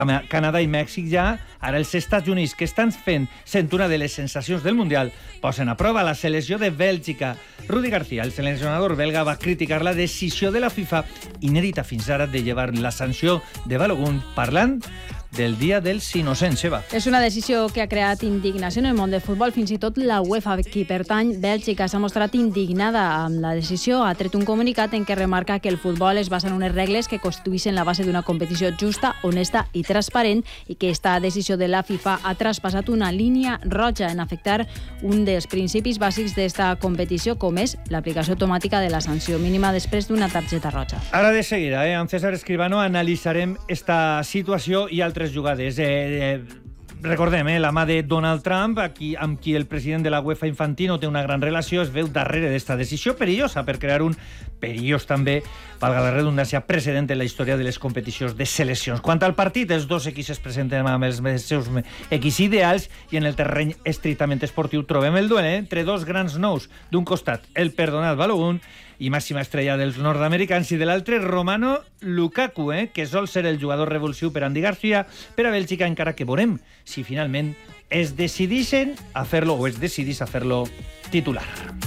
Canadà i Mèxic ja, ara els Estats Units, que estan sent una de les sensacions del Mundial, posen a prova la selecció de Bèlgica. Rudi García, el seleccionador belga, va criticar la decisió de la FIFA, inèdita fins ara, de llevar la sanció de Balogun, parlant del Dia dels Innocents, Eva. És una decisió que ha creat indignació en el món del futbol. Fins i tot la UEFA, qui pertany Bèlgica, s'ha mostrat indignada amb la decisió. Ha tret un comunicat en què remarca que el futbol es basa en unes regles que constitueixen la base d'una competició justa, honesta i transparent, i que esta decisió de la FIFA ha traspassat una línia roja en afectar un dels principis bàsics d'esta competició, com és l'aplicació automàtica de la sanció mínima després d'una targeta roja. Ara de seguida, amb César Escribano, analitzarem esta situació i altres jugades. Recordem, la mà de Donald Trump, amb qui el president de la UEFA Infantino té una gran relació, es veu darrere d'esta decisió perillosa per crear un perillós també, valga la redundància, precedent en la història de les competicions de seleccions. Quant al partit, els dos equips es presenten amb els seus equips ideals i en el terreny estrictament esportiu trobem el duel entre dos grans nous. D'un costat, el perdonat Balogun i màxima estrella dels nord-americans, i de l'altre, Romano Lukaku, que sol ser el jugador revulsiu per Andy García, per a Bèlgica, encara que veurem si finalment es decidixen a fer-lo o es decidís a fer-lo titular.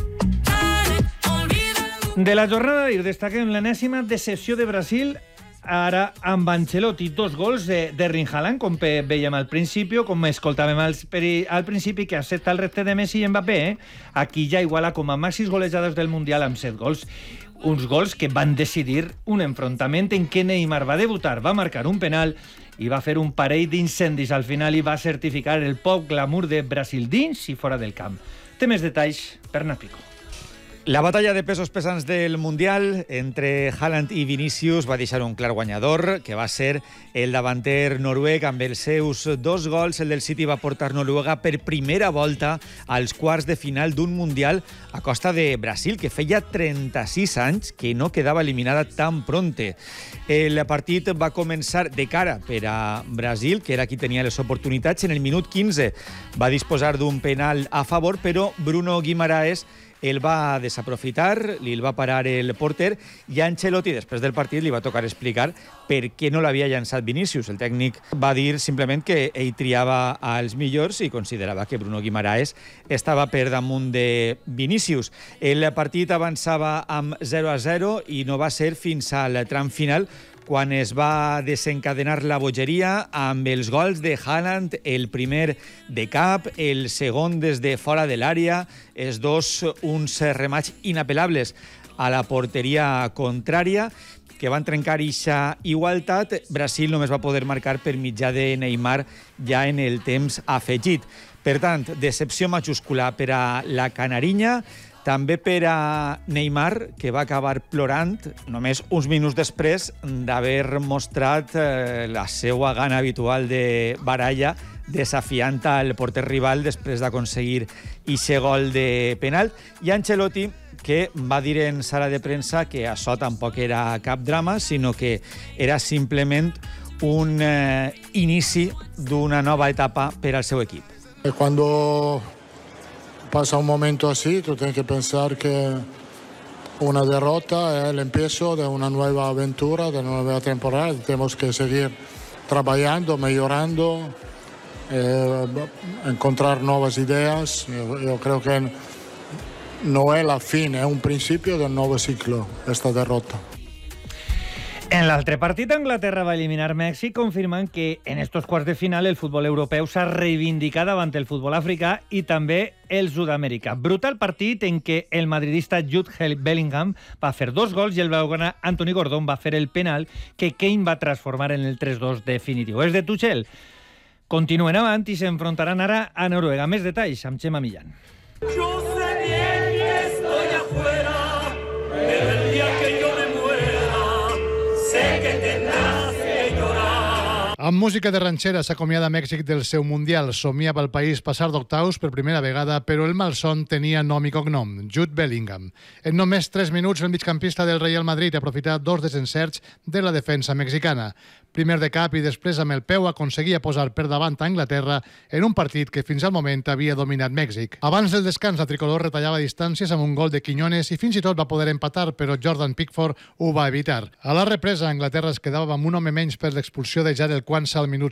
De la jornada d'ahir destaquem l'enèsima decepció de Brasil, ara amb Ancelotti. 2 gols d'Erling Haaland, com veiem al principi, com escoltàvem al principi, que accepta el repte de Messi i Mbappé, aquí ja iguala com a màxims golejadors del Mundial amb 7 gols. Uns gols que van decidir un enfrontament en què Neymar va debutar, va marcar un penal i va fer un parell d'incendis al final i va certificar el poc glamour de Brasil dins i fora del camp. Té més detalls per Napico. La batalla de pesos pesants del Mundial entre Haaland i Vinícius va deixar un clar guanyador, que va ser el davanter noruec amb els seus 2 gols. El del City va portar Noruega per primera volta als quarts de final d'un Mundial a costa de Brasil, que feia 36 anys que no quedava eliminada tan pronte. El partit va començar de cara per a Brasil, que era qui tenia les oportunitats. En el minut 15 va disposar d'un penal a favor, però Bruno Guimaraes el va desaprofitar, li el va parar el porter, i Ancelotti, després del partit, li va tocar explicar per què no l'havia llançat Vinícius. El tècnic va dir simplement que ell triava als millors i considerava que Bruno Guimaraes estava per damunt de Vinícius. El partit avançava amb 0-0 i no va ser fins al tram final quan es va desencadenar la bogeria amb els gols de Haaland, el primer de cap, el segon des de fora de l'àrea, els dos uns remats inapel·lables a la porteria contrària, que van trencar eixa igualtat. Brasil només va poder marcar per mitjà de Neymar ja en el temps afegit. Per tant, decepció majúscula per a la canarinya, també per a Neymar, que va acabar plorant només uns minuts després d'haver mostrat la seva gana habitual de baralla, desafiant al porter rival després d'aconseguir eixe gol de penal. I Ancelotti, que va dir en sala de premsa que això tampoc era cap drama, sinó que era simplement un inici d'una nova etapa per al seu equip. Cuando pasa un momento así, tú tienes que pensar que una derrota es el empiezo de una nueva aventura, de una nueva temporada. Tenemos que seguir trabajando, mejorando, encontrar nuevas ideas. Yo creo que no es la fin, es un principio del nuevo ciclo, esta derrota. En l'altre partit, Anglaterra va eliminar Mèxic, confirmant que en estos quarts de final el futbol europeu s'ha reivindicat davant el futbol africà i també el sud-americà. Brutal partit en què el madridista Jude Bellingham va fer 2 gols i el blaugrana Anthony Gordon va fer el penal que Kane va transformar en el 3-2 definitiu. És de Tuchel. Continuen avant i s'enfrontaran ara a Noruega. Més detalls amb Xema Millán. Amb música de ranxera s'acomiada Mèxic del seu Mundial. Somiava el país passar d'octaus per primera vegada, però el malson tenia nom i cognom, Jude Bellingham. En només 3 minuts, el migcampista del Real Madrid ha aprofitat 2 desencerts de la defensa mexicana. Primer de cap i després amb el peu aconseguia posar per davant a Anglaterra en un partit que fins al moment havia dominat Mèxic. Abans del descans, la tricolor retallava distàncies amb un gol de Quiñones i fins i tot va poder empatar, però Jordan Pickford ho va evitar. A la represa, Anglaterra es quedava amb un home menys per l'expulsió de Jarell Quansah al minut